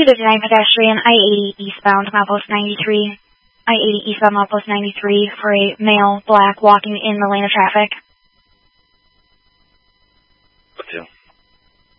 259 pedestrian, I-80 eastbound, milepost 93. I-80 eastbound, milepost 93 for a male black walking in the lane of traffic.